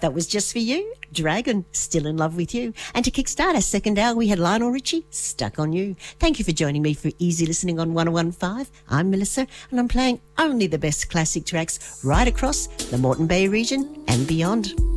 That was Just For You, Dragon, Still in Love With You. And to kickstart our second hour, we had Lionel Richie, Stuck On You. Thank you for joining me for Easy Listening on 101.5. I'm Melissa, and I'm playing only the best classic tracks right across the Moreton Bay region and beyond.